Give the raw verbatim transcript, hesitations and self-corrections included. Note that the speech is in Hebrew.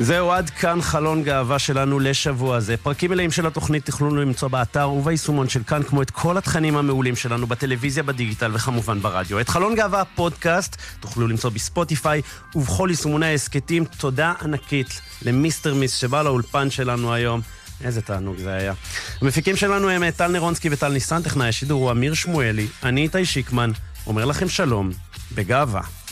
זהו, עד כאן חלון גאווה שלנו לשבוע הזה. פרקים מלאים של התוכנית תוכלו למצוא באתר וביישומון של כאן, כמו את כל התכנים המעולים שלנו בטלוויזיה, בדיגיטל וכמובן ברדיו. את חלון גאווה פודקאסט תוכלו למצוא בספוטיפיי ובכל יישומוני העסקתים. תודה ענקית למיסטר מיס שבא לאולפן שלנו היום. איזה תענוג זה היה. המפיקים שלנו הם טל נרונסקי וטל ניסן, טכנאי השידור הוא אמיר שמואלי. אני איתי שיקמן, אומר לכם שלום בגאווה.